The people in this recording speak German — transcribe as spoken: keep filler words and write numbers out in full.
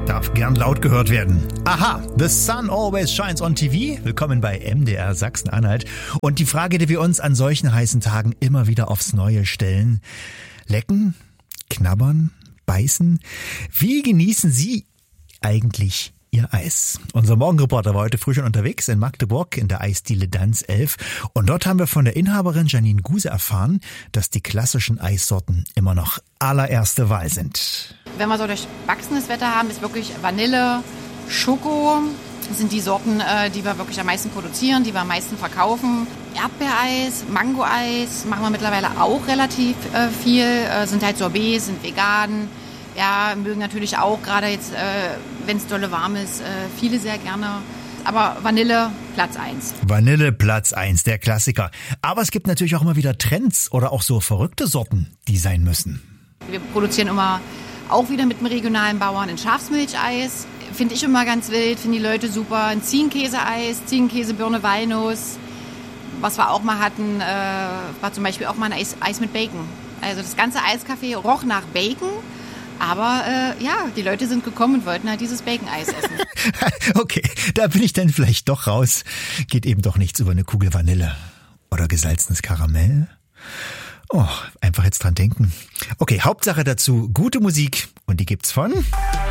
Darf gern laut gehört werden. Aha, The Sun Always Shines on T V. Willkommen bei M D R Sachsen-Anhalt. Und die Frage, die wir uns an solchen heißen Tagen immer wieder aufs Neue stellen. Lecken? Knabbern? Beißen? Wie genießen Sie eigentlich Ihr Eis? Unser Morgenreporter war heute früh schon unterwegs in Magdeburg in der Eisdiele Danz elf. Und dort haben wir von der Inhaberin Janine Guse erfahren, dass die klassischen Eissorten immer noch allererste Wahl sind. Wenn wir so durchwachsenes Wetter haben, ist wirklich Vanille, Schoko. Das sind die Sorten, die wir wirklich am meisten produzieren, die wir am meisten verkaufen. Erdbeereis, Mangoeis machen wir mittlerweile auch relativ viel. Sind halt Sorbets, sind vegan. Ja, mögen natürlich auch, gerade jetzt, äh, wenn es dolle warm ist, äh, viele sehr gerne. Aber Vanille Platz eins. Vanille Platz eins, der Klassiker. Aber es gibt natürlich auch immer wieder Trends oder auch so verrückte Sorten, die sein müssen. Wir produzieren immer auch wieder mit einem regionalen Bauern ein Schafsmilcheis. Finde ich immer ganz wild, finden die Leute super. Ein Ziegenkäse-Eis, Ziegenkäse, Birne, Walnuss. Was wir auch mal hatten, äh, war zum Beispiel auch mal ein Eis, Eis mit Bacon. Also das ganze Eiscafé roch nach Bacon. Aber äh, ja, die Leute sind gekommen und wollten halt dieses Bacon-Eis essen. Okay, da bin ich dann vielleicht doch raus. Geht eben doch nichts über eine Kugel Vanille. Oder gesalzenes Karamell. Oh, einfach jetzt dran denken. Okay, Hauptsache dazu gute Musik. Und die gibt's von